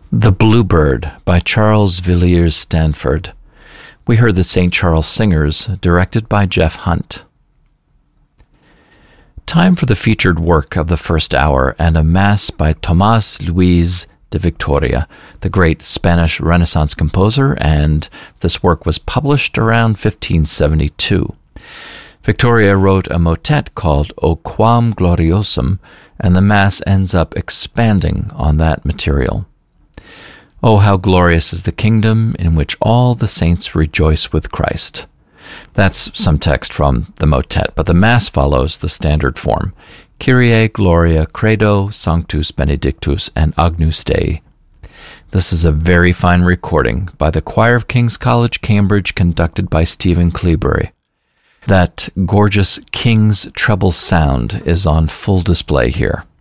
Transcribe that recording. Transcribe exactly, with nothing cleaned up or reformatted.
The Bluebird by Charles Villiers Stanford. We heard the Saint Charles Singers, directed by Jeff Hunt. Time for the featured work of the first hour and a Mass by Tomás Luis de Victoria, the great Spanish Renaissance composer, and this work was published around fifteen seventy-two. Victoria wrote a motet called O Quam Gloriosum, and the Mass ends up expanding on that material. Oh, how glorious is the kingdom in which all the saints rejoice with Christ. That's some text from the motet, but the Mass follows the standard form. Kyrie, Gloria, Credo, Sanctus, Benedictus, and Agnus Dei. This is a very fine recording by the Choir of King's College, Cambridge, conducted by Stephen Cleabury. That gorgeous King's treble sound is on full display here.